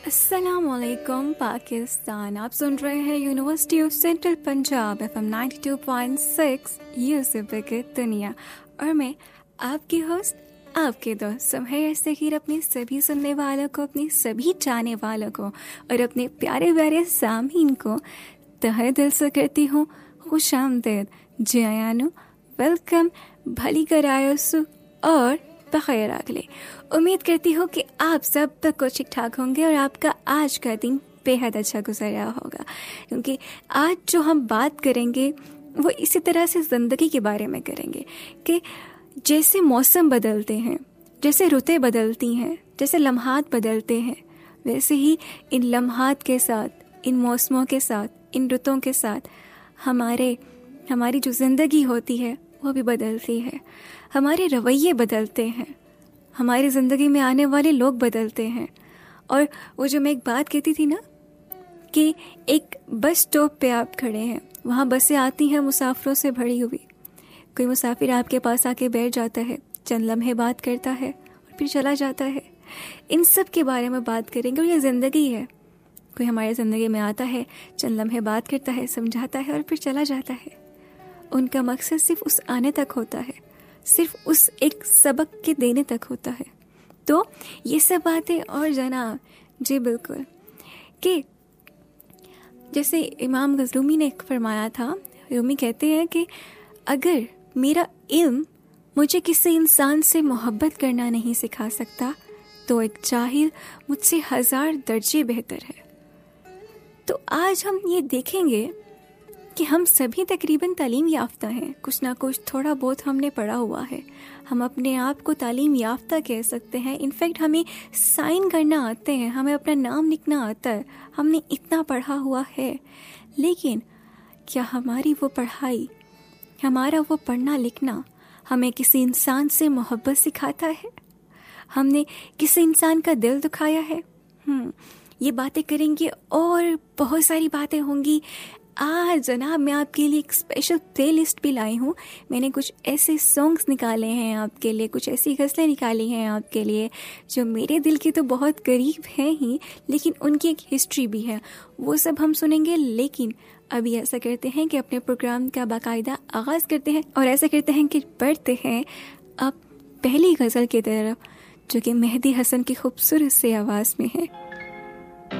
अस्सलामुअलैकुम पाकिस्तान। आप सुन रहे हैं university of central Punjab FM 92.6 Yusuf की दुनिया, और मैं आपकी होस्ट आपके दोस्त सुमैया सगीर अपने सभी सुनने वालों को, अपने सभी चाहने वालों को और अपने प्यारे प्यारे सामीन को तहे दिल से करती हूँ खुश आमदीद, जी आयानु, वेलकम, भली करायो सु और बखैर अगले। उम्मीद करती हूँ कि आप सब तक को ठीक ठाक होंगे और आपका आज का दिन बेहद अच्छा गुजर रहा होगा, क्योंकि आज जो हम बात करेंगे वो इसी तरह से ज़िंदगी के बारे में करेंगे कि जैसे मौसम बदलते हैं, जैसे रुतें बदलती हैं, जैसे लम्हात बदलते हैं, वैसे ही इन लम्हात के साथ, इन मौसमों के साथ, इन रुतों के साथ हमारी जो ज़िंदगी होती है वो भी बदलती है। हमारे रवैये बदलते हैं, हमारी ज़िंदगी में आने वाले लोग बदलते हैं। और वो जो मैं एक बात कहती थी ना कि एक बस स्टॉप पे आप खड़े हैं, वहाँ बसें आती हैं मुसाफिरों से भरी हुई, कोई मुसाफिर आपके पास आके बैठ जाता है, चंद लम्हे बात करता है और फिर चला जाता है। इन सब के बारे में बात करेंगे। और ये ज़िंदगी है, कोई हमारी ज़िंदगी में आता है, चंद लम्हे बात करता है, समझाता है और फिर चला जाता है। उनका मकसद सिर्फ उस आने तक होता है, सिर्फ उस एक सबक के देने तक होता है। तो ये सब बातें और जनाब, जी बिल्कुल, कि जैसे इमाम रूमी ने फरमाया था, रूमी कहते हैं कि अगर मेरा इल्म मुझे किसी इंसान से मोहब्बत करना नहीं सिखा सकता तो एक जाहिल मुझसे 1000 दर्जे बेहतर है। तो आज हम ये देखेंगे कि हम सभी तकरीबन तालीम याफ्ता हैं, कुछ ना कुछ थोड़ा बहुत हमने पढ़ा हुआ है। हम अपने आप को तालीम याफ्ता कह सकते हैं। इनफैक्ट हमें साइन करना आते हैं, हमें अपना नाम लिखना आता है, हमने इतना पढ़ा हुआ है। लेकिन क्या हमारी वो पढ़ाई, हमारा वो पढ़ना लिखना हमें किसी इंसान से मोहब्बत सिखाता है? हमने किसी इंसान का दिल दुखाया है? ये बातें करेंगे और बहुत सारी बातें होंगी। आज जनाब मैं आपके लिए एक स्पेशल प्लेलिस्ट भी लाई हूँ। मैंने कुछ ऐसे सॉन्ग्स निकाले हैं आपके लिए, कुछ ऐसी गज़लें निकाली हैं आपके लिए जो मेरे दिल के तो बहुत करीब हैं ही, लेकिन उनकी एक हिस्ट्री भी है। वो सब हम सुनेंगे। लेकिन अभी ऐसा करते हैं कि अपने प्रोग्राम का बाकायदा आगाज़ करते हैं और ऐसा करते हैं कि बढ़ते हैं अब पहली गज़ल की तरफ, जो कि मेहदी हसन की खूबसूरत सी आवाज़ में है।